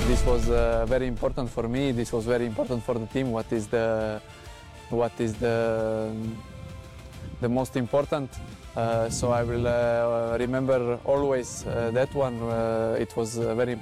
This was very important for me. This was very important for the team. What is the most important? So I will remember always that one. It was very